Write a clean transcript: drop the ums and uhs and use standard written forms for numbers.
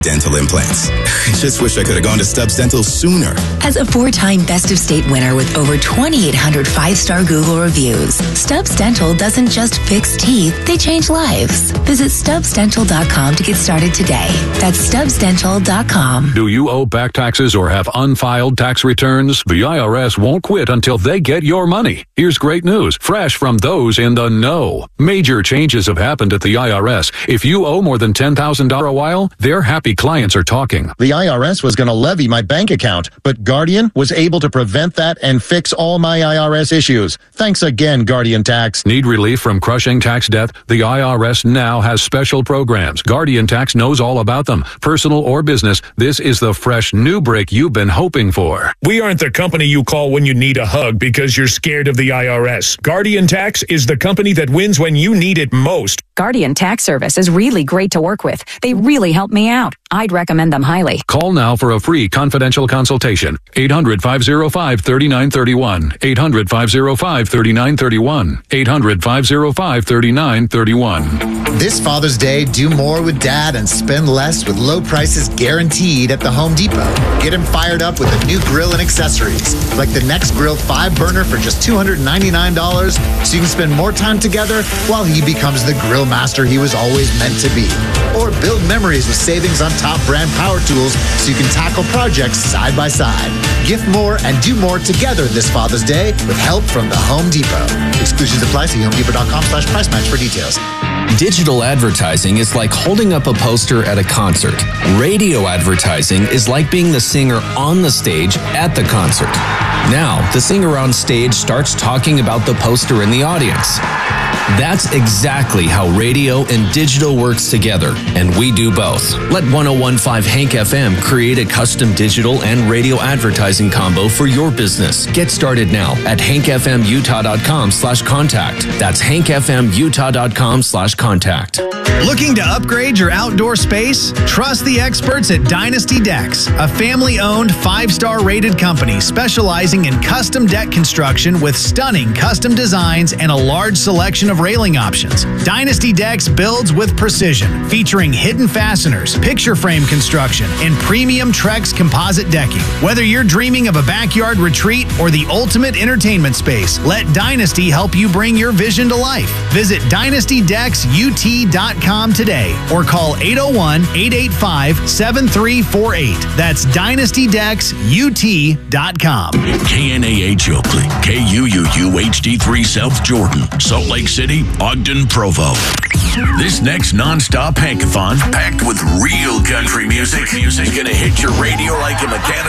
dental implants. I just wish I could have gone to Stubbs Dental sooner. As a 4-time Best of State winner with over 2,800 5-star Google reviews, Stubbs Dental doesn't just fix teeth, they change lives. Visit StubbsDental.com to get started today. That's StubbsDental.com. Do you owe back taxes or have unfiled tax returns? The IRS won't quit until they get your money. Here's great news, fresh from those in the know. Major changes have happened at the IRS. If you owe more than $10,000 a while, they're happy clients are talking. The IRS was going to levy my bank account, but Guardian was able to prevent that and fix all my IRS issues. Thanks again, Guardian Tax. Need relief from crushing tax debt? The IRS now has special programs. Guardian Tax knows all about them. Personal or business, this is the fresh new break you've been hoping for. We aren't the company you call when you need a hug because you're scared of the IRS. Guardian Tax is the company that wins when you need it most. Guardian Tax Service is really great to work with. They really help me out. I'd recommend them highly. Call now for a free confidential consultation. 800-505-3931. 800-505-3931. 800-505-3931. This Father's Day, do more with Dad and spend less with low prices guaranteed at the Home Depot. Get him fired up with a new grill and accessories, like the Next Grill 5-burner for just $299, so you can spend more time together while he becomes the grill master he was always meant to be. Or build memories with savings on top brand power tools so you can tackle projects side by side. Gift more and do more together this Father's Day with help from the Home Depot. Exclusions apply. See HomeDepot.com/price match for details. Digital advertising is like holding up a poster at a concert. Radio advertising is like being the singer on the stage at the concert. Now, the singer on stage starts talking about the poster in the audience. That's exactly how radio and digital works together, and we do both. Let 1015 Hank FM create a custom digital and radio advertising combo for your business. Get started now at hankfmutah.com/contact. That's hankfmutah.com/contact. Looking to upgrade your outdoor space? Trust the experts at Dynasty Decks, a family-owned 5-star rated company specializing in custom deck construction with stunning custom designs and a large selection of railing options. Dynasty Decks builds with precision, featuring hidden fasteners, picture frame construction, and premium Trex composite decking. Whether you're dreaming of a backyard retreat or the ultimate entertainment space, let Dynasty help you bring your vision to life. Visit DynastyDecksUT.com today or call 801-885-7348. That's DynastyDecksUT.com. KNAH Oakley, KUUU HD3 South Jordan, Salt Lake City, Ogden, Provo. This next non-stop Hankathon, packed with real country music, is going to hit your radio like a mechanical